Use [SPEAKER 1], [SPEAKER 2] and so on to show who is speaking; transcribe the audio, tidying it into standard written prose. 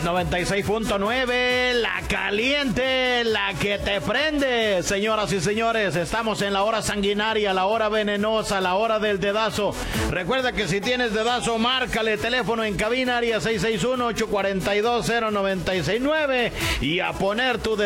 [SPEAKER 1] 96.9, la caliente, la que te prende. Señoras y señores, estamos en la hora sanguinaria, la hora venenosa, la hora del dedazo. Recuerda que si tienes dedazo, márcale, teléfono en cabina, área 661-842-0969, y a poner tu